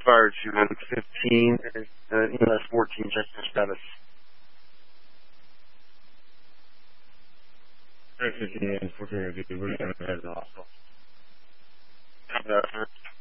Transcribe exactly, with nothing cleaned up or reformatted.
fire to M fifteen, uh, E M S fourteen, check your status. M fifteen, E M S fourteen, we're going to head to the hospital. Copy that, sir.